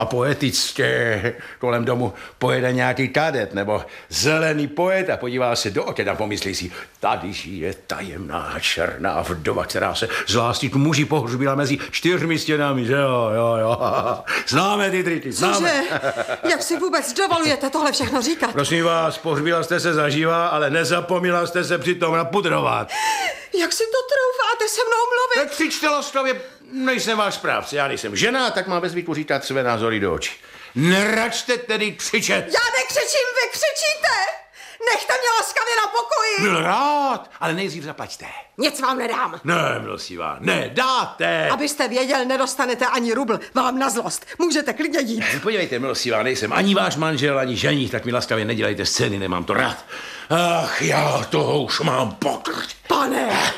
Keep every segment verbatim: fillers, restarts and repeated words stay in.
a poetické kolem domu pojede nějaký kadet nebo zelený poet a podívá se do oken a pomyslí si, tady žije tajemná černá vdova, která se z lásky k muži pohřbila mezi čtyřmi stěnami, že jo, jo, jo. Známe ty triky, známe. Cože? Jak si vůbec dovolujete tohle všechno říkat? Prosím vás, pohřbila jste se zaživa, ale nezapomněla jste se přitom napudrovat. Jak si to troufáte se mnou mluvit? Tak křičte laskavě, nejsem váš správce, já nejsem žena, tak mám ve zvyku říkat své názory do očí. Neračte tedy křičet. Já nekřičím, vy křičíte! Nechte mě laskavě na pokoji! Byl rád, ale nejdřív zaplaťte. Nic vám nedám. Ne, milostivá, ne, dáte. Abyste věděl, nedostanete ani rubl. Vám na zlost. Můžete klidně jít. Podívejte, milostivá, nejsem ani váš manžel, ani ženich, tak mi laskavě nedělejte scény, nemám to rád. Ach, já toho už mám pokrť. Pane,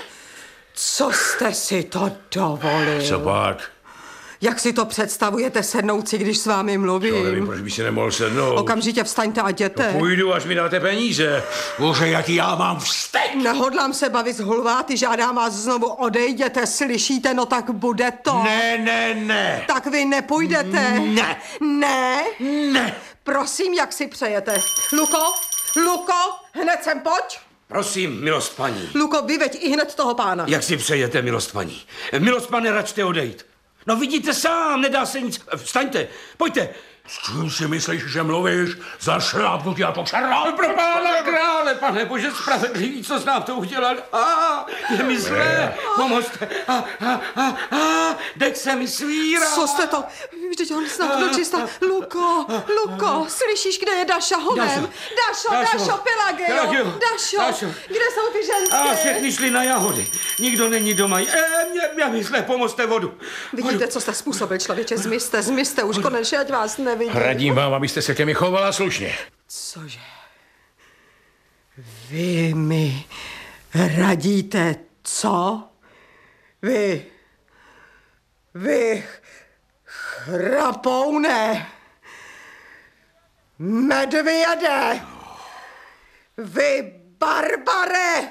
co jste si to dovolil? Co pak? Jak si to představujete sednout si, když s vámi mluvím? To nevím, proč by si nemohl sednout. Okamžitě vstaňte a jděte. No, půjdu, až mi dáte peníze. Bože, jaký já mám vztek. Nehodlám se bavit s hulváty, žádám vás znovu, odejděte, slyšíte, no tak bude to. Ne, ne, ne. Tak vy nepůjdete. Ne. Ne? Ne. Prosím, jak si přejete. Luko, Luko, hned sem pojď. Prosím, milost paní. Luko, vyveď i hned toho pána. Jak si přejete, milost paní? Milost pane, račte odejít. No vidíte sám, nedá se nic. Vstaňte, pojďte. S čím si myslíš, že mluvíš? Za šlápnutí a to šarál? Pro pána krále, pane bože spravedlivý, co znám to udělal. A je mi zlé, pomozte. A, a, a, a, dech se mi svírá. Co jste to? Vždyť on snad dočista. Luko, Luko, slyšíš, kde je Daša honem? Dašo, Dašo, Dašo, Pelageo, Dašo, Dašo. kde jsou ty ženské? A všechny šli na jahody. Nikdo není doma. E, mě, mě mi zlé, pomozte vodu. Vidíte, co jste způsobil, člověče, zmizte, zmizte, už konečně, ať vás nevidím. Radím vám, abyste se ke mně chovala slušně. Cože? Vy mi radíte co? Vy, vy, chrapoune, medvěde, vy, barbare,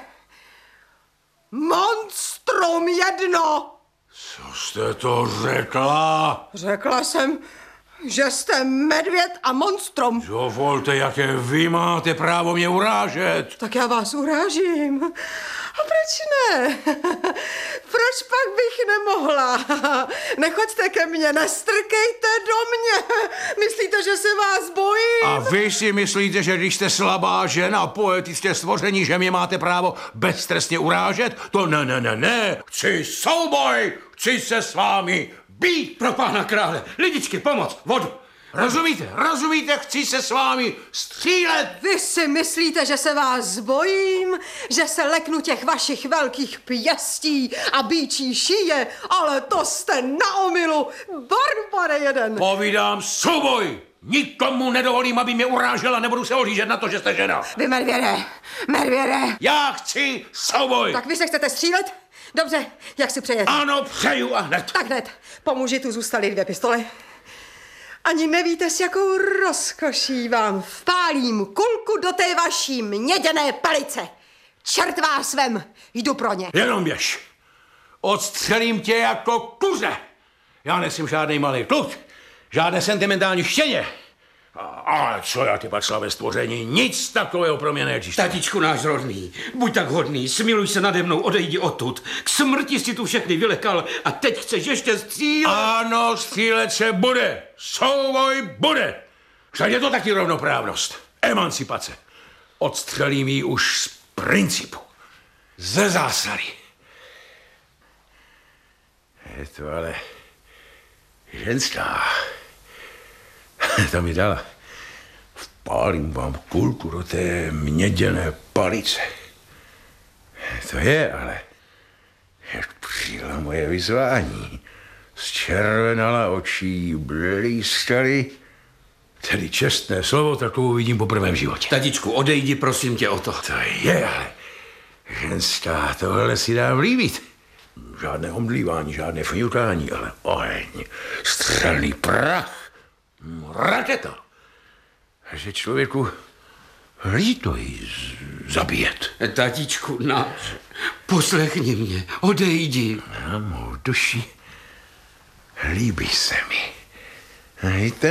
monstrum jedno. Co jste to řekla? Řekla jsem, že jste medvěd a monstrum. Dovolte, jaké vy máte právo mě urážet. Tak já vás urážím. A proč ne? Proč pak bych nemohla? Nechoďte ke mně, nestrkejte do mě. Myslíte, že se vás bojím? A vy si myslíte, že když jste slabá žena, poetické stvoření, že mě máte právo beztrestně urážet? To ne, ne, ne, ne. Chci souboj, chci se s vámi být. Pro pána krále, lidičky, pomoc, vodu. Rozumíte, rozumíte, chci se s vámi střílet. Vy si myslíte, že se vás bojím? Že se leknu těch vašich velkých pěstí a bíčí šíje? Ale to jste na omylu, barbare jeden. Povídám souboj. Nikomu nedovolím, aby mě urážela, nebudu se ohlížet na to, že jste žena. Vy medvěde, medvěde. Já chci souboj. Tak vy se chcete střílet? Dobře, jak si přejete? Ano, přeju a hned. Tak hned, po muži tu zůstaly dvě pistole. Ani nevíte, s jakou rozkoší vám vpálím kulku do té vaší měděné palice. Čert vás vem, jdu pro ně. Jenom běž. Odstřelím tě jako kuře. Já nejsem žádný malý kluk, žádné sentimentální štěně. Ale co já, ty pačlavé stvoření, nic takového pro mě neexistuje. Tatičku náš rodný, buď tak hodný, smiluj se nade mnou, odejdi odtud. K smrti si tu všechny vylekal a teď chceš ještě střílet. Ano, střílet se bude. Souboj bude. Však je to taky rovnoprávnost. Emancipace. Odstřelím ji už z principu. Ze zásady. Je to ale ženská. To mi dala. Vpálím vám kulku do té měděné palice. To je, ale jak přijela moje vyzvání. Zčervenala očí, blízkaly. Tedy čestné slovo, takovou vidím poprvé v životě. Tatičku, odejdi, prosím tě o to. To je, ale ženská, tohle si dám líbit. Žádné omdlívání, žádné fňukání, ale oheň, střelný prach. Raketa. Že člověku líto jí zabíjet. Tatičku náš, poslechni mě, odejdi. Na mou duši líbí se mi Víte,